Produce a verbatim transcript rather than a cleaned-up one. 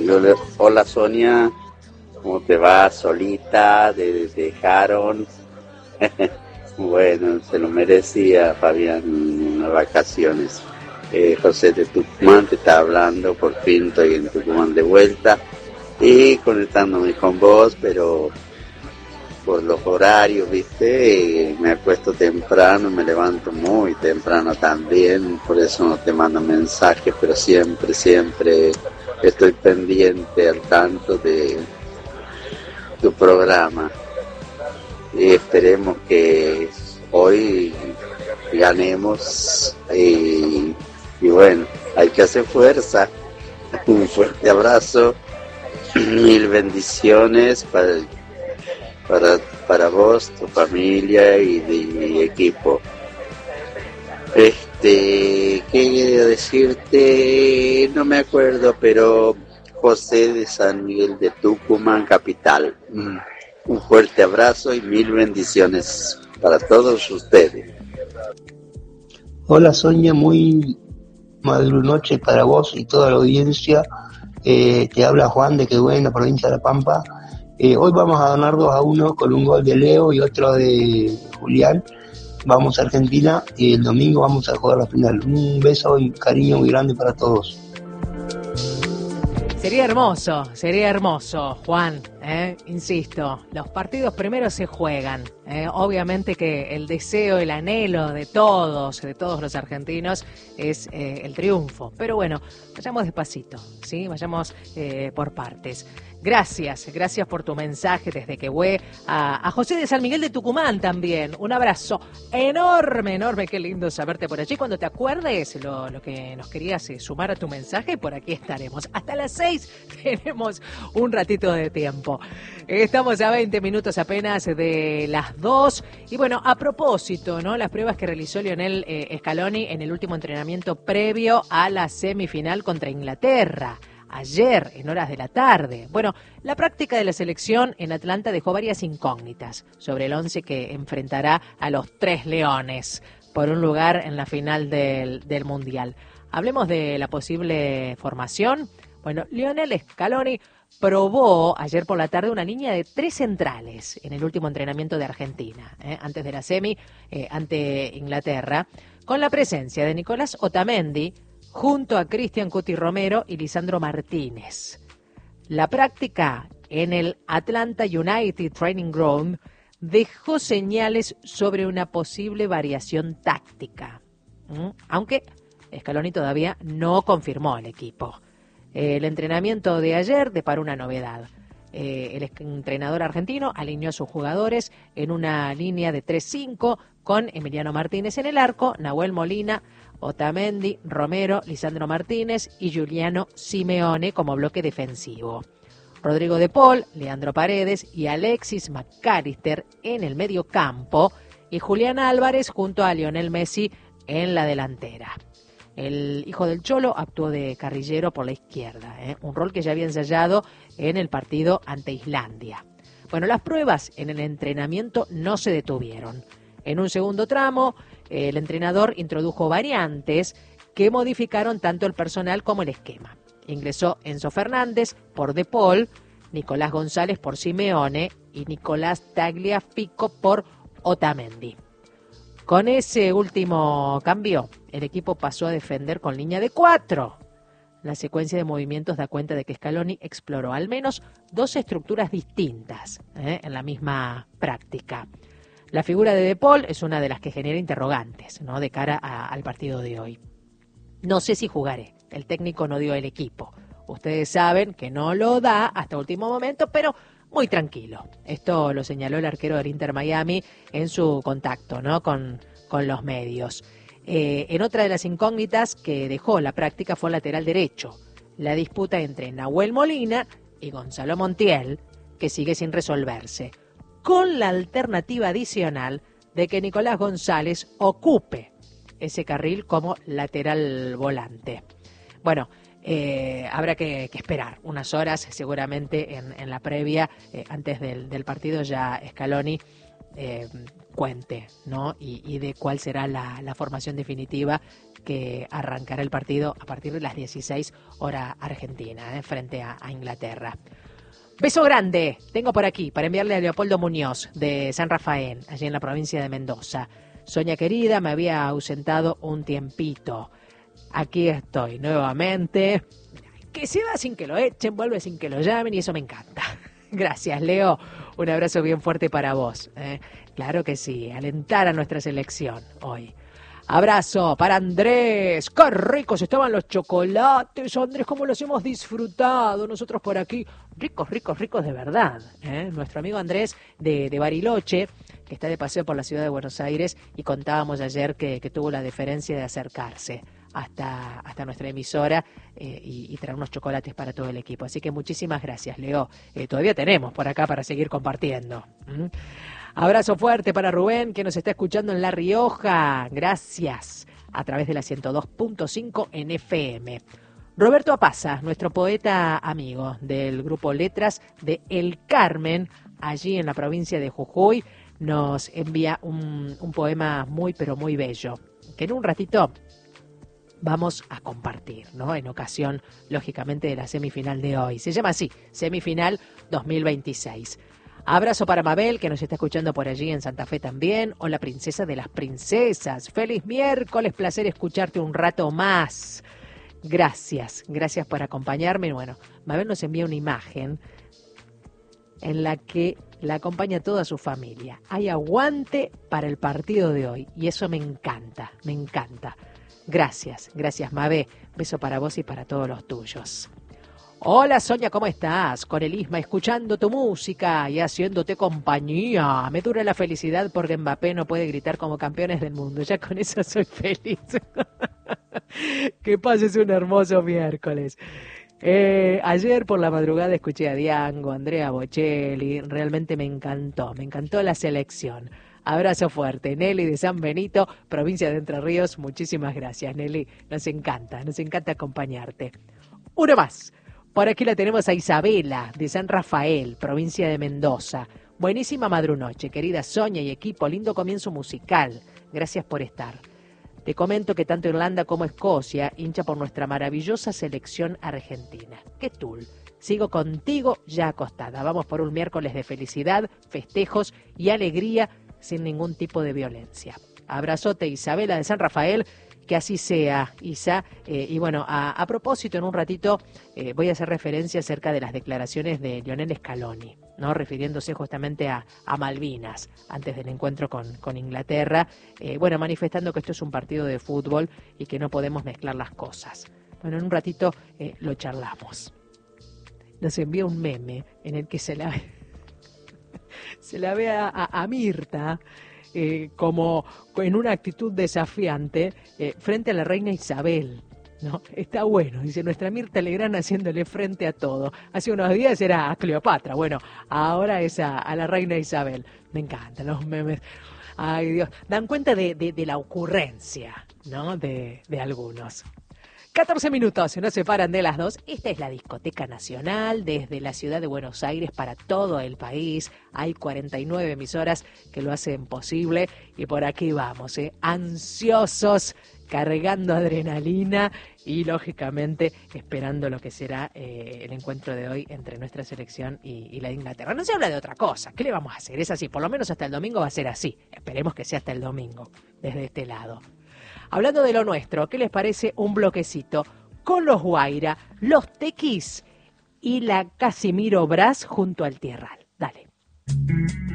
Yo le- Hola Sonia, ¿cómo te va? Solita, te te dejaron. Bueno, se lo merecía Fabián, unas vacaciones. Eh, José de Tucumán te está hablando, por fin estoy en Tucumán de vuelta y conectándome con vos, pero por los horarios, viste, eh, me acuesto temprano, me levanto muy temprano también, por eso no te mando mensajes, pero siempre, siempre estoy pendiente al tanto de tu programa. Y esperemos que hoy ganemos y, y bueno, hay que hacer fuerza. Un fuerte abrazo, mil bendiciones para, para, para vos, tu familia y mi equipo. Este, ¿qué quería decirte? No me acuerdo, pero José de San Miguel de Tucumán, capital. Mm. Un fuerte abrazo y mil bendiciones para todos ustedes. Hola Sonia, muy noche para vos y toda la audiencia. Eh, te habla Juan de Quehuén, la provincia de La Pampa. Eh, hoy vamos a ganar dos a uno con un gol de Leo y otro de Julián. Vamos a Argentina y el domingo vamos a jugar la final. Un beso y cariño muy grande para todos. Sería hermoso, sería hermoso, Juan, ¿eh? Insisto, los partidos primero se juegan. ¿eh? Obviamente que el deseo, el anhelo de todos, de todos los argentinos es eh, el triunfo. Pero bueno, vayamos despacito, ¿sí? Vayamos eh, por partes. Gracias, gracias por tu mensaje desde Quehue a, a José de San Miguel de Tucumán también. Un abrazo enorme, enorme, qué lindo saberte por allí. Cuando te acuerdes lo, lo que nos querías eh, sumar a tu mensaje, por aquí estaremos. Hasta las seis tenemos un ratito de tiempo. Estamos a veinte minutos apenas de las dos. Y bueno, a propósito, ¿no? Las pruebas que realizó Lionel eh, Scaloni en el último entrenamiento previo a la semifinal contra Inglaterra. Ayer, en horas de la tarde. Bueno, la práctica de la selección en Atlanta dejó varias incógnitas sobre el once que enfrentará a los Tres Leones por un lugar en la final del, del Mundial. Hablemos de la posible formación. Bueno, Lionel Scaloni probó ayer por la tarde una línea de tres centrales en el último entrenamiento de Argentina, ¿eh? antes de la semi eh, ante Inglaterra, con la presencia de Nicolás Otamendi, junto a Cristian Cuti Romero y Lisandro Martínez. La práctica en el Atlanta United Training Ground dejó señales sobre una posible variación táctica, ¿Mm? aunque Scaloni todavía no confirmó el equipo. El entrenamiento de ayer deparó una novedad. Eh, el entrenador argentino alineó a sus jugadores en una línea de tres cinco con Emiliano Martínez en el arco, Nahuel Molina, Otamendi, Romero, Lisandro Martínez y Giuliano Simeone como bloque defensivo. Rodrigo de Paul, Leandro Paredes y Alexis McAllister en el medio campo y Julián Álvarez junto a Lionel Messi en la delantera. El hijo del Cholo actuó de carrilero por la izquierda, ¿eh? un rol que ya había ensayado en el partido ante Islandia. Bueno, las pruebas en el entrenamiento no se detuvieron. En un segundo tramo, el entrenador introdujo variantes que modificaron tanto el personal como el esquema. Ingresó Enzo Fernández por De Paul, Nicolás González por Simeone y Nicolás Tagliafico por Otamendi. Con ese último cambio, el equipo pasó a defender con línea de cuatro. La secuencia de movimientos da cuenta de que Scaloni exploró al menos dos estructuras distintas ¿eh? en la misma práctica. La figura de De Paul es una de las que genera interrogantes, ¿no? de cara a, al partido de hoy. No sé si jugaré. El técnico no dio el equipo. Ustedes saben que no lo da hasta último momento, pero muy tranquilo. Esto lo señaló el arquero del Inter Miami en su contacto, ¿no? con, con los medios. Eh, en otra de las incógnitas que dejó la práctica fue el lateral derecho. La disputa entre Nahuel Molina y Gonzalo Montiel, que sigue sin resolverse, con la alternativa adicional de que Nicolás González ocupe ese carril como lateral volante. Bueno, eh, habrá que, que esperar unas horas seguramente en, en la previa, eh, antes del, del partido ya Scaloni eh, cuente, ¿no? Y, y de cuál será la, la formación definitiva que arrancará el partido a partir de las dieciséis hora argentina, ¿eh? Frente a, a Inglaterra. Beso grande, tengo por aquí para enviarle a Leopoldo Muñoz de San Rafael, allí en la provincia de Mendoza. Soña querida, me había ausentado un tiempito. Aquí estoy nuevamente. Que se va sin que lo echen, vuelve sin que lo llamen y eso me encanta. Gracias, Leo. Un abrazo bien fuerte para vos. ¿eh? Claro que sí, alentar a nuestra selección hoy. Abrazo para Andrés. ¡Qué ricos estaban los chocolates, Andrés! ¿Cómo los hemos disfrutado nosotros por aquí? Ricos, ricos, ricos de verdad. ¿eh? Nuestro amigo Andrés de, de Bariloche, que está de paseo por la ciudad de Buenos Aires, y contábamos ayer que, que tuvo la deferencia de acercarse hasta, hasta nuestra emisora eh, y, y traer unos chocolates para todo el equipo. Así que muchísimas gracias, Leo. Eh, todavía tenemos por acá para seguir compartiendo. ¿Mm? Abrazo fuerte para Rubén, que nos está escuchando en La Rioja. Gracias. A través de la ciento dos punto cinco en F M. Roberto Apaza, nuestro poeta amigo del grupo Letras de El Carmen, allí en la provincia de Jujuy, nos envía un, un poema muy, pero muy bello, que en un ratito vamos a compartir, ¿no? En ocasión, lógicamente, de la semifinal de hoy. Se llama así, Semifinal dos mil veintiséis. Abrazo para Mabel, que nos está escuchando por allí en Santa Fe también. Hola, princesa de las princesas. Feliz miércoles, placer escucharte un rato más. Gracias, gracias por acompañarme. Bueno, Mabel nos envía una imagen en la que la acompaña toda su familia. Hay aguante para el partido de hoy y eso me encanta, me encanta. Gracias, gracias, Mabel. Beso para vos y para todos los tuyos. Hola, Sonia, ¿cómo estás? Con el Isma, escuchando tu música y haciéndote compañía. Me dura la felicidad porque Mbappé no puede gritar como campeones del mundo. Ya con eso soy feliz. Que pases un hermoso miércoles. Eh, ayer por la madrugada escuché a Diango, Andrea Bocelli. Realmente me encantó, me encantó la selección. Abrazo fuerte. Nelly de San Benito, provincia de Entre Ríos. Muchísimas gracias, Nelly. Nos encanta, nos encanta acompañarte. Uno más. Por aquí la tenemos a Isabela, de San Rafael, provincia de Mendoza. Buenísima madrunoche, querida Sonia y equipo, lindo comienzo musical. Gracias por estar. Te comento que tanto Irlanda como Escocia hincha por nuestra maravillosa selección argentina. ¡Qué tul! Sigo contigo ya acostada. Vamos por un miércoles de felicidad, festejos y alegría sin ningún tipo de violencia. Abrazote, Isabela de San Rafael. Que así sea, Isa. Eh, y bueno, a, a propósito, en un ratito eh, voy a hacer referencia acerca de las declaraciones de Lionel Scaloni, ¿no? Refiriéndose justamente a, a Malvinas, antes del encuentro con, con Inglaterra. Eh, bueno, manifestando que esto es un partido de fútbol y que no podemos mezclar las cosas. Bueno, en un ratito eh, lo charlamos. Nos envía un meme en el que se la ve, se la ve a, a, a Mirta, Eh, como en una actitud desafiante eh, frente a la reina Isabel, ¿no? Está bueno, dice nuestra Mirta Legrand haciéndole frente a todo. Hace unos días era a Cleopatra, bueno, ahora es a, a la reina Isabel. Me encantan los memes. Ay, Dios, dan cuenta de, de, de la ocurrencia, ¿no? De, de algunos. catorce minutos, no se paran de las dos. Esta es la Discoteca Nacional, desde la ciudad de Buenos Aires para todo el país. Hay cuarenta y nueve emisoras que lo hacen posible y por aquí vamos, ¿eh? Ansiosos, cargando adrenalina y lógicamente esperando lo que será eh, el encuentro de hoy entre nuestra selección y, y la de Inglaterra. No se habla de otra cosa, ¿qué le vamos a hacer? Es así, por lo menos hasta el domingo va a ser así. Esperemos que sea hasta el domingo, desde este lado. Hablando de lo nuestro, ¿qué les parece un bloquecito con los Guaira, los Tequis y la Casimiro Brás junto al Tierral? Dale.